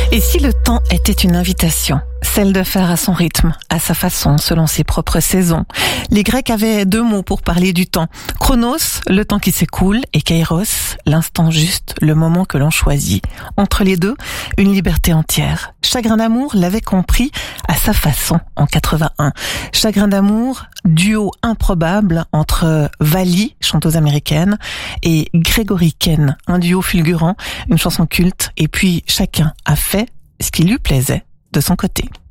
Et si le temps était une invitation, celle de faire à son rythme, à sa façon, selon ses propres saisons. Les Grecs avaient 2 mots pour parler du temps. Chronos, le temps qui s'écoule, et Kairos, l'instant juste, le moment que l'on choisit. Entre les deux, une liberté entière. Chagrin d'amour l'avait compris à sa façon en 81. Chagrin d'amour, duo improbable entre Vali, chanteuse américaine, et Gregory Ken, un duo fulgurant, une chanson culte, et puis chacun a fait ce qui lui plaisait de son côté.